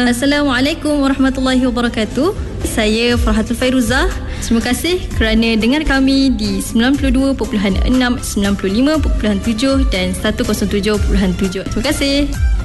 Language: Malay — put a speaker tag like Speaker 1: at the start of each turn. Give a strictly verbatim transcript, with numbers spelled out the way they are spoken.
Speaker 1: Assalamualaikum warahmatullahi wabarakatuh. Saya Farhatul Fairuzah. Terima kasih kerana dengar kami di sembilan puluh dua perpuluhan enam, sembilan puluh lima perpuluhan tujuh dan seratus tujuh perpuluhan tujuh. Terima kasih.